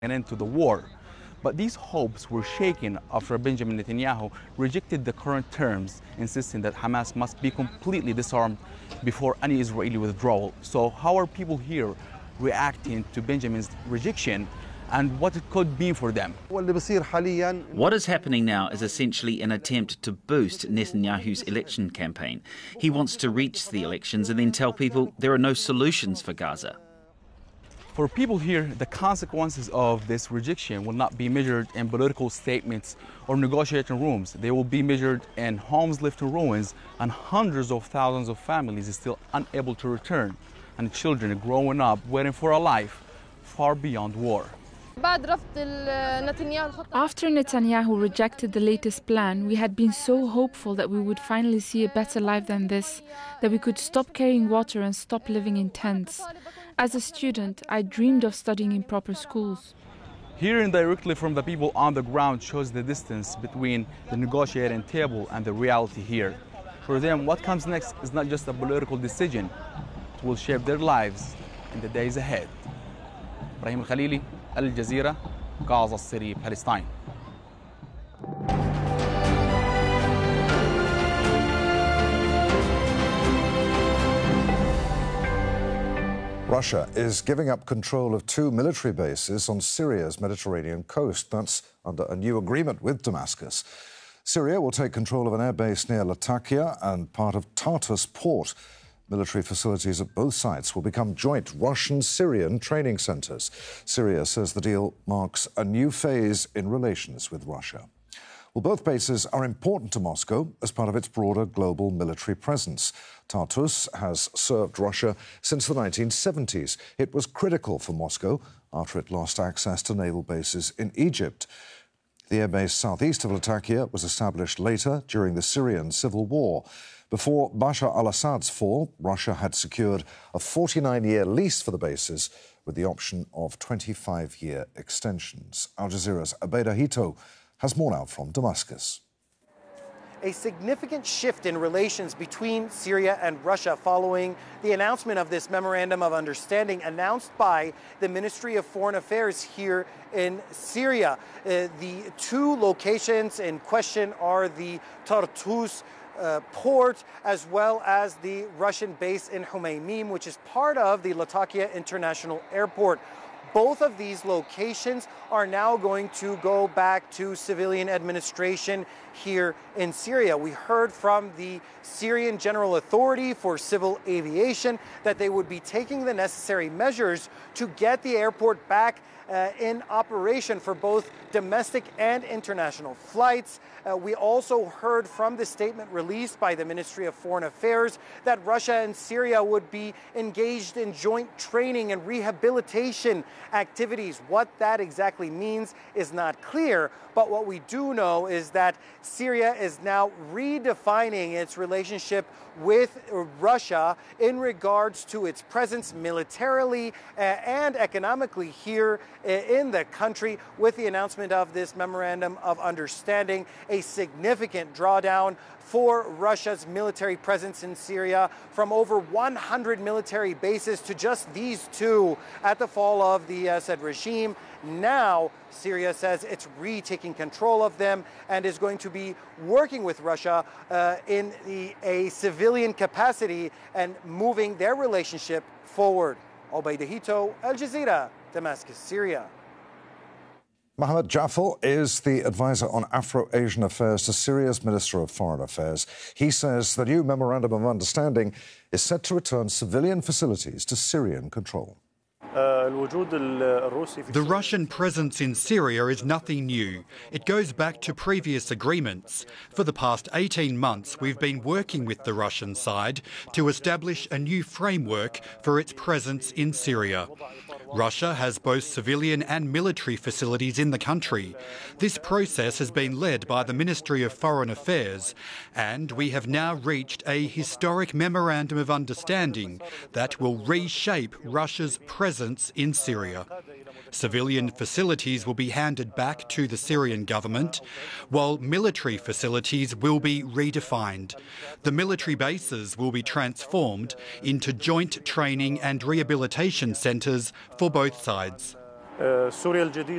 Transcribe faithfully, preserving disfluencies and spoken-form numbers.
an end to the war. But these hopes were shaken after Benjamin Netanyahu rejected the current terms, insisting that Hamas must be completely disarmed before any Israeli withdrawal. So how are people here reacting to Benjamin's rejection and what it could mean for them? What is happening now is essentially an attempt to boost Netanyahu's election campaign. He wants to reach the elections and then tell people there are no solutions for Gaza. For people here, the consequences of this rejection will not be measured in political statements or negotiating rooms. They will be measured in homes left in ruins and hundreds of thousands of families still unable to return, and children growing up waiting for a life far beyond war. After Netanyahu rejected the latest plan, we had been so hopeful that we would finally see a better life than this, that we could stop carrying water and stop living in tents. As a student, I dreamed of studying in proper schools. Hearing directly from the people on the ground shows the distance between the negotiating table and the reality here. For them, what comes next is not just a political decision. It will shape their lives in the days ahead. Ibrahim Al-Khalili, Al Jazeera, Gaza City, Palestine. Russia is giving up control of two military bases on Syria's Mediterranean coast. That's under a new agreement with Damascus. Syria will take control of an airbase near Latakia and part of Tartus port. Military facilities at both sites will become joint Russian-Syrian training centres. Syria says the deal marks a new phase in relations with Russia. Well, both bases are important to Moscow as part of its broader global military presence. Tartus has served Russia since the nineteen seventies. It was critical for Moscow after it lost access to naval bases in Egypt. The airbase southeast of Latakia was established later during the Syrian civil war. Before Bashar al-Assad's fall, Russia had secured a forty-nine-year lease for the bases with the option of twenty-five-year extensions. Al Jazeera's Abeda Hito has more now from Damascus. A significant shift in relations between Syria and Russia following the announcement of this memorandum of understanding announced by the Ministry of Foreign Affairs here in Syria. Uh, the two locations in question are the Tartus Uh, port, as well as the Russian base in Humaymim, which is part of the Latakia International Airport. Both of these locations are now going to go back to civilian administration here in Syria. We heard from the Syrian General Authority for Civil Aviation that they would be taking the necessary measures to get the airport back uh, in operation for both domestic and international flights. Uh, we also heard from the statement released by the Ministry of Foreign Affairs that Russia and Syria would be engaged in joint training and rehabilitation activities. What that exactly means is not clear, but what we do know is that Syria is now redefining its relationship with Russia in regards to its presence militarily and economically here in the country with the announcement of this memorandum of understanding, a significant drawdown for Russia's military presence in Syria from over one hundred military bases to just these two at the fall of the Assad regime. Now, Syria says it's retaking control of them and is going to be working with Russia uh, in the, a civilian capacity and moving their relationship forward. Obaida Hito, Al Jazeera, Damascus, Syria. Mohammed Jafal is the advisor on Afro-Asian affairs to Syria's Minister of Foreign Affairs. He says the new memorandum of understanding is set to return civilian facilities to Syrian control. The Russian presence in Syria is nothing new. It goes back to previous agreements. For the past eighteen months, we've been working with the Russian side to establish a new framework for its presence in Syria. Russia has both civilian and military facilities in the country. This process has been led by the Ministry of Foreign Affairs, and we have now reached a historic memorandum of understanding that will reshape Russia's presence in Syria. Civilian facilities will be handed back to the Syrian government, while military facilities will be redefined. The military bases will be transformed into joint training and rehabilitation centres for both sides.